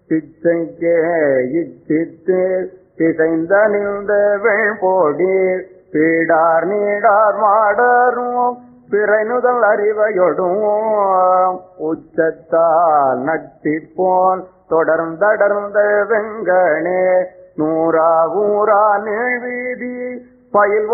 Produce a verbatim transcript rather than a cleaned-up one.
பிச்சைக்கே இச்சித்து பிசைந்த நின்ற வெண்போடி பீடார் நீடார் மாடரும் பிறைநுதல் அறிவையொடும் உச்சத்தால் நட்டிப்போல் தொடர்ந்தடர்ந்த வெங்கணே நூறா ஊரா நீழ்வீதி பயில்